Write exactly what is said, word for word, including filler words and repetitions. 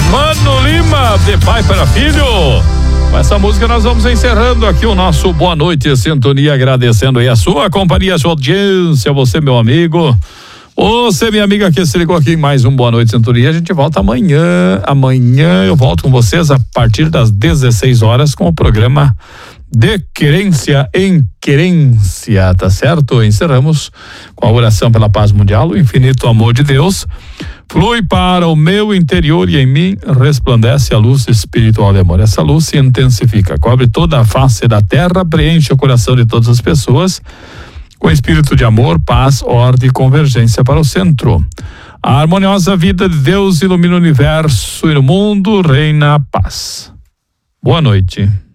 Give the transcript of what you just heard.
Mano Lima, de pai para filho. Com essa música nós vamos encerrando aqui o nosso Boa Noite Sintonia, agradecendo aí a sua companhia, a sua audiência, você, meu amigo. Você, minha amiga, que se ligou aqui em mais um Boa Noite Sintonia. A gente volta amanhã. Amanhã eu volto com vocês a partir das dezesseis horas com o programa De Querência em Querência, tá certo? Encerramos com a oração pela paz mundial. O infinito amor de Deus flui para o meu interior e em mim resplandece a luz espiritual de amor. Essa luz se intensifica, cobre toda a face da terra, preenche o coração de todas as pessoas com espírito de amor, paz, ordem e convergência para o centro. A harmoniosa vida de Deus ilumina o universo e no mundo reina a paz. Boa noite.